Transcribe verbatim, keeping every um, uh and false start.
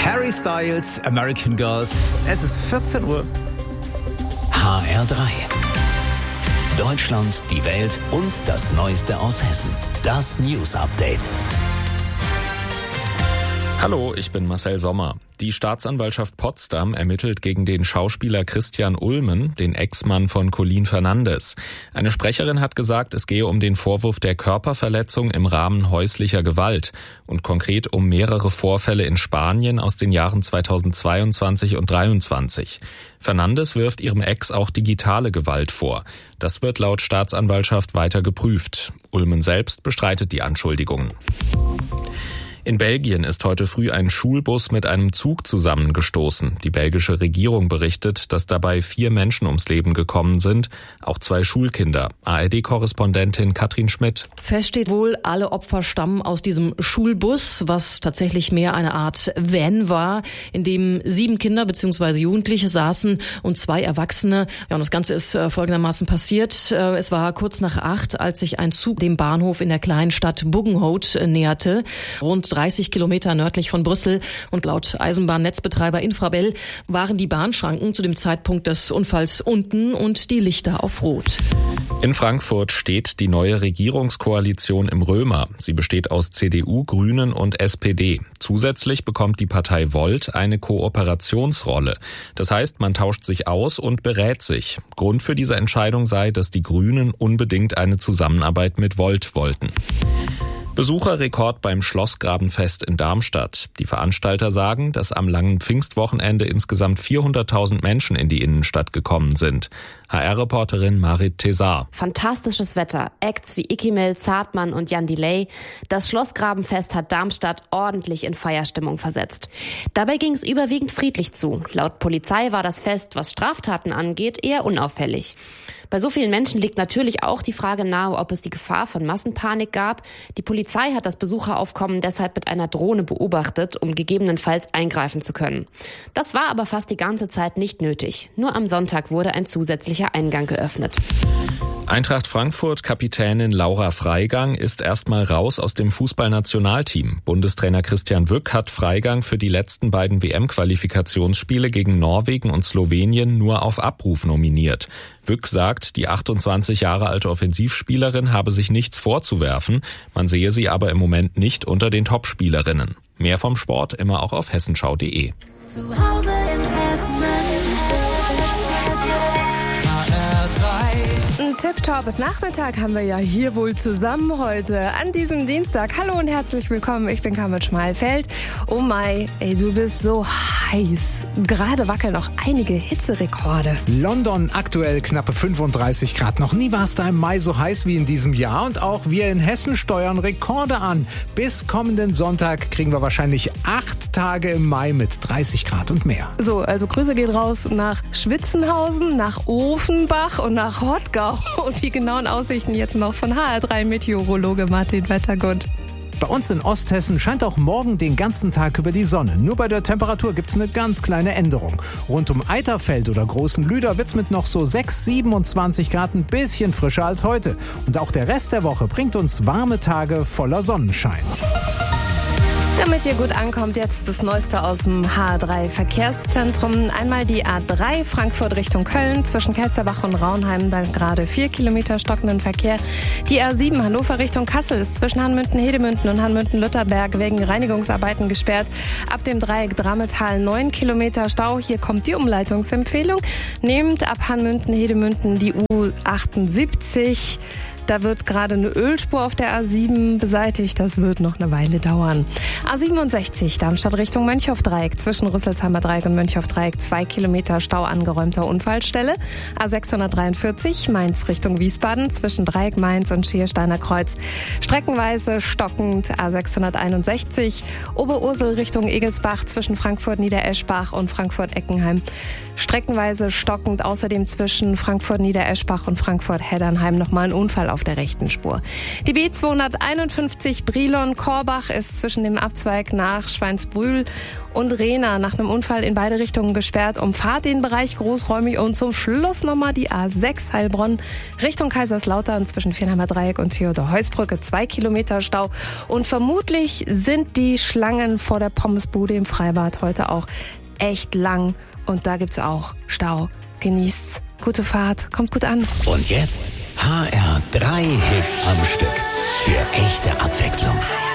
Harry Styles, American Girls. Es ist vierzehn Uhr. H R drei. Deutschland, die Welt und das Neueste aus Hessen. Das News Update. Hallo, ich bin Marcel Sommer. Die Staatsanwaltschaft Potsdam ermittelt gegen den Schauspieler Christian Ulmen, den Ex-Mann von Colin Fernandes. Eine Sprecherin hat gesagt, es gehe um den Vorwurf der Körperverletzung im Rahmen häuslicher Gewalt und konkret um mehrere Vorfälle in Spanien aus den Jahren zweitausendzweiundzwanzig und dreiundzwanzig. Fernandes wirft ihrem Ex auch digitale Gewalt vor. Das wird laut Staatsanwaltschaft weiter geprüft. Ulmen selbst bestreitet die Anschuldigungen. In Belgien ist heute früh ein Schulbus mit einem Zug zusammengestoßen. Die belgische Regierung berichtet, dass dabei vier Menschen ums Leben gekommen sind, auch zwei Schulkinder. A R D-Korrespondentin Katrin Schmidt. Fest steht wohl, alle Opfer stammen aus diesem Schulbus, was tatsächlich mehr eine Art Van war, in dem sieben Kinder bzw. Jugendliche saßen und zwei Erwachsene. Ja, und das Ganze ist folgendermaßen passiert. Es war kurz nach acht, als sich ein Zug dem Bahnhof in der kleinen Stadt Buggenhout näherte. Rund dreißig Kilometer nördlich von Brüssel, und laut Eisenbahnnetzbetreiber Infrabel waren die Bahnschranken zu dem Zeitpunkt des Unfalls unten und die Lichter auf Rot. In Frankfurt steht die neue Regierungskoalition im Römer. Sie besteht aus C D U, Grünen und S P D. Zusätzlich bekommt die Partei Volt eine Kooperationsrolle. Das heißt, man tauscht sich aus und berät sich. Grund für diese Entscheidung sei, dass die Grünen unbedingt eine Zusammenarbeit mit Volt wollten. Besucherrekord beim Schlossgrabenfest in Darmstadt. Die Veranstalter sagen, dass am langen Pfingstwochenende insgesamt vierhunderttausend Menschen in die Innenstadt gekommen sind. H R-Reporterin Marit Tesar. Fantastisches Wetter, Acts wie Ikimel, Zartmann und Jan Delay. Das Schlossgrabenfest hat Darmstadt ordentlich in Feierstimmung versetzt. Dabei ging es überwiegend friedlich zu. Laut Polizei war das Fest, was Straftaten angeht, eher unauffällig. Bei so vielen Menschen liegt natürlich auch die Frage nahe, ob es die Gefahr von Massenpanik gab. Die Polizei hat das Besucheraufkommen deshalb mit einer Drohne beobachtet, um gegebenenfalls eingreifen zu können. Das war aber fast die ganze Zeit nicht nötig. Nur am Sonntag wurde ein zusätzlicher Eingang geöffnet. Eintracht Frankfurt-Kapitänin Laura Freigang ist erstmal raus aus dem Fußballnationalteam. Bundestrainer Christian Wück hat Freigang für die letzten beiden W M-Qualifikationsspiele gegen Norwegen und Slowenien nur auf Abruf nominiert. Wück sagt, die achtundzwanzig Jahre alte Offensivspielerin habe sich nichts vorzuwerfen, man sehe sie aber im Moment nicht unter den Topspielerinnen. Mehr vom Sport immer auch auf hessenschau punkt de. Zu Hause in Hessen. Tipptopp Nachmittag haben wir ja hier wohl zusammen heute an diesem Dienstag. Hallo und herzlich willkommen, ich bin Carmen Schmalfeld. Oh Mai, ey, du bist so heiß. Gerade wackeln noch einige Hitzerekorde. London aktuell knappe fünfunddreißig Grad. Noch nie war es da im Mai so heiß wie in diesem Jahr. Und auch wir in Hessen steuern Rekorde an. Bis kommenden Sonntag kriegen wir wahrscheinlich acht Tage im Mai mit dreißig Grad und mehr. So, also Grüße gehen raus nach Schwitzenhausen, nach Ofenbach und nach Rottgau. Und die genauen Aussichten jetzt noch von H R drei Meteorologe Martin Wettergund. Bei uns in Osthessen scheint auch morgen den ganzen Tag über die Sonne. Nur bei der Temperatur gibt's eine ganz kleine Änderung. Rund um Eiterfeld oder Großen Lüder wird's mit noch so sechs, siebenundzwanzig Grad ein bisschen frischer als heute. Und auch der Rest der Woche bringt uns warme Tage voller Sonnenschein. Damit ihr gut ankommt, jetzt das Neueste aus dem H R drei Verkehrszentrum. Einmal die A drei Frankfurt Richtung Köln, zwischen Kelsterbach und Raunheim, dann gerade vier Kilometer stockenden Verkehr. Die A sieben Hannover Richtung Kassel ist zwischen Hanmünden-Hedemünden und Hanmünden-Lütterberg wegen Reinigungsarbeiten gesperrt. Ab dem Dreieck Drametal neun Kilometer Stau. Hier kommt die Umleitungsempfehlung. Nehmt ab Hanmünden-Hedemünden die U achtundsiebzig. Da wird gerade eine Ölspur auf der A sieben beseitigt. Das wird noch eine Weile dauern. A siebenundsechzig, Darmstadt Richtung Mönchhoff-Dreieck. Zwischen Rüsselsheimer Dreieck und Mönchhoff-Dreieck zwei Kilometer Stau angeräumter Unfallstelle. A sechshundertdreiundvierzig, Mainz Richtung Wiesbaden. Zwischen Dreieck Mainz und Schiersteiner Kreuz. Streckenweise stockend. A sechshunderteinundsechzig, Oberursel Richtung Egelsbach. Zwischen Frankfurt-Niedereschbach und Frankfurt-Eckenheim. Streckenweise stockend. Außerdem zwischen Frankfurt-Niedereschbach und Frankfurt-Heddernheim nochmal ein Unfall auf der rechten Spur. Die B zweihunderteinundfünfzig Brilon-Korbach ist zwischen dem Abzweig nach Schweinsbrühl und Rehna nach einem Unfall in beide Richtungen gesperrt. Umfahrt den Bereich großräumig und zum Schluss nochmal die A sechs Heilbronn Richtung Kaiserslautern zwischen Viernheimer Dreieck und Theodor-Heuss-Brücke. Zwei Kilometer Stau. Und vermutlich sind die Schlangen vor der Pommesbude im Freibad heute auch echt lang. Und da gibt's auch Stau. Genießt's. Gute Fahrt. Kommt gut an. Und jetzt H R drei Hits am Stück. Für echte Abwechslung.